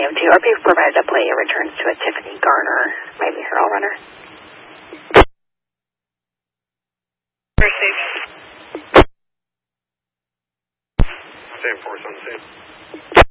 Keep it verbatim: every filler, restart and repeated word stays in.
M two. R P provided a play and returns to a Tiffany Garner, Miami Herald runner. Same force on the scene.